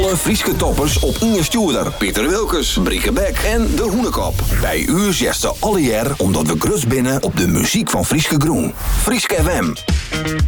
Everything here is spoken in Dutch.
alle Frieske toppers op Inge Stuurder, Pieter Wilkes, Brieke Beck en De Hoenekop. Bij u zegt alle jaar omdat we grus binnen op de muziek van Frieske Groen. Frieske FM.